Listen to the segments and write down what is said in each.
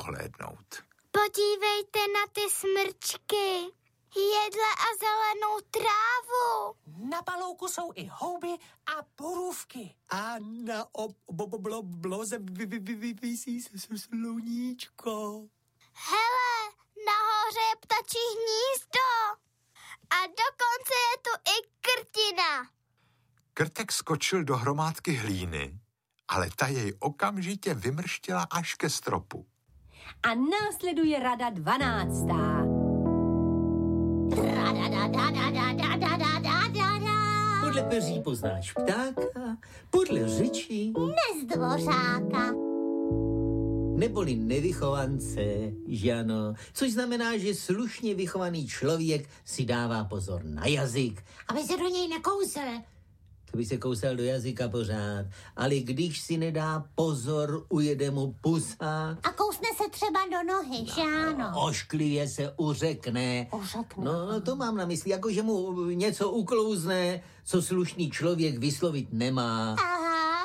pohlédnout. Podívejte na ty smrčky. Jedle a zelenou trávu. Na palouku jsou i houby a borůvky. A na obloze visí sluníčko. Hele, nahoře je ptačí hnízdo. A dokonce je tu i krtina. Krtek skočil do hromádky hlíny, ale ta jej okamžitě vymrštila až ke stropu. A následuje rada 12. Podle peří poznáš ptáka, podle řečí Nezdvořáka. neboli nevychovance, že ano, což znamená, že slušně vychovaný člověk si dává pozor na jazyk, aby se do něj nekousel. To by se kousal do jazyka pořád, ale když si nedá pozor, ujede mu pusa. A kousne se třeba do nohy, že ano? Ošklivě se uřekne. No, to mám na mysli, jako že mu něco uklouzne, co slušný člověk vyslovit nemá. Aha,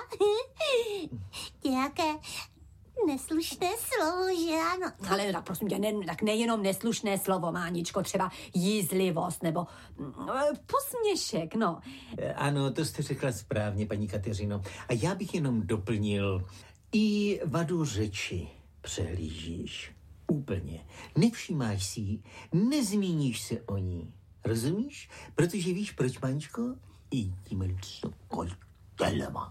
nějaké neslušné slovo, že ano? Ale tak prosím tě, tak nejenom neslušné slovo, Máničko, třeba jízlivost nebo posměšek, no. Ano, to jste řekla správně, paní Kateřino. A já bych jenom doplnil, i vadu řeči přehlížíš úplně. Nevšímáš si ji, nezmíníš se o ní. Rozumíš? Protože víš proč, Máničko? I tím koltelema.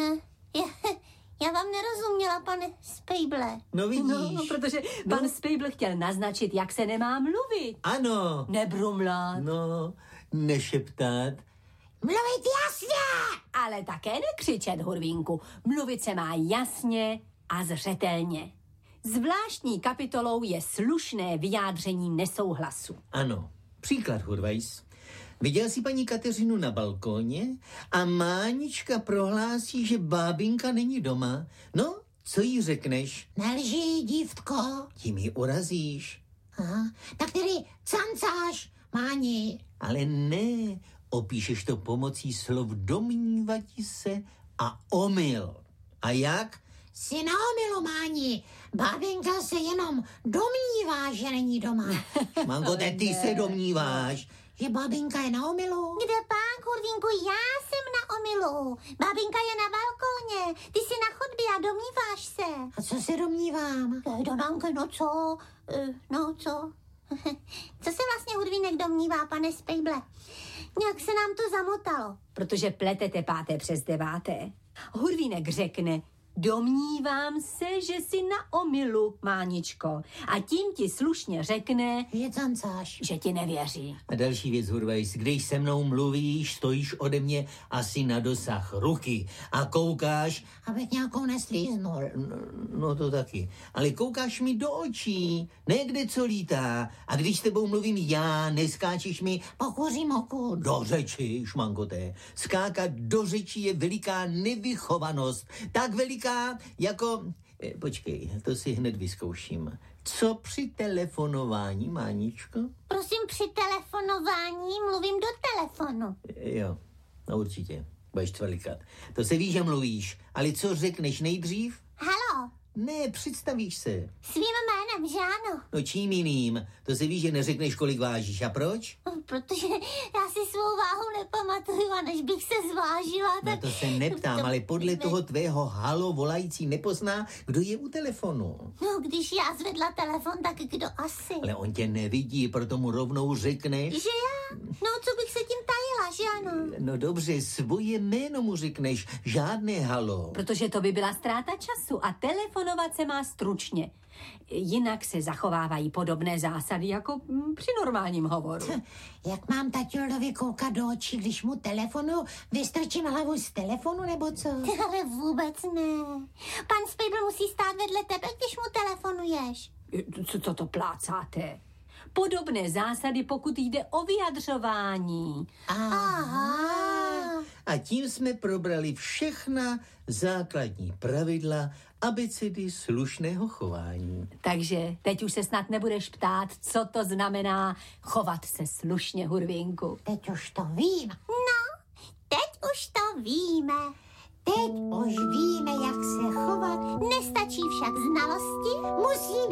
Já vám nerozuměla, pane Spejble. No vidíš. No, protože pan Spejbl chtěl naznačit, jak se nemá mluvit. Ano. Nebrumlat. No, nešeptat. Mluvit jasně! Ale také nekřičet, Hurvínku. Mluvit se má jasně a zřetelně. Zvláštní kapitolou je slušné vyjádření nesouhlasu. Ano. Příklad, Hurvajs. Viděl jsi paní Kateřinu na balkóně a Mánička prohlásí, že bábinka není doma. No, co jí řekneš? Nelži, dívtko. Tím ji urazíš. Aha, tak tedy cancáš, Máni. Ale ne, opíšeš to pomocí slov domnívati se a omyl. A jak? Jsi na omylu, Máni. Bábinka se jenom domnívá, že není doma. Mangote, ty se domníváš. Že bábinka je na omylu? Kde pán, Kurvínku, já jsem na omylu. Bábinka je na balkóně, ty jsi na chodbě a domníváš se. A co se domnívám? Donánko, no co? Co se vlastně Hurvínek domnívá, pane Spejble? Nějak se nám to zamotalo. Protože pletete 5. přes 9. Hurvínek řekne, domnívám se, že jsi na omylu, Máničko. A tím ti slušně řekne, že ti nevěří. A další věc, Hurvejs, když se mnou mluvíš, stojíš ode mě asi na dosah ruky a koukáš, abych nějakou neslíznul. No to taky, ale koukáš mi do očí, ne kde co lítá. A když s tebou mluvím já, neskáčeš mi pokuřím oku. Do řeči, šmankoté. Skákat do řeči je veliká nevychovanost. Tak veliká jako... Počkej, to si hned vyzkouším. Co při telefonování, Máničko? Prosím, při telefonování mluvím do telefonu. Jo, no určitě. Budeš tvalikat. To se ví, že mluvíš, ale co řekneš nejdřív? Haló. Ne, představíš se. Svým jménem, že ano? No čím jiným? To se ví, že neřekneš, kolik vážíš. A proč? Protože já si svou váhu nepamatuju a než bych se zvážila, tak... No to se neptám, ale podle toho tvého halo volající nepozná, kdo je u telefonu. No, když já zvedla telefon, tak kdo asi? Ale on tě nevidí, proto mu rovnou řekneš. Že já? No, co bych se tím tajila, že ano? No dobře, svoje jméno mu řekneš, žádné halo. Protože to by byla ztráta času a telefonovat se má stručně. Jinak se zachovávají podobné zásady jako při normálním hovoru. Jak mám taťulovi koukat do očí, když mu telefonu vystrčím hlavu z telefonu, nebo co? Ale vůbec ne. Pan Spejbl musí stát vedle tebe, když mu telefonuješ. Co to plácáte? Podobné zásady, pokud jde o vyjadřování. Aha. A tím jsme probrali všechna základní pravidla abecedy slušného chování. Takže teď už se snad nebudeš ptát, co to znamená chovat se slušně, Hurvínku. Teď už to vím. No, teď už to víme. Teď už víme, jak se chovat. Nestačí však znalosti, musíme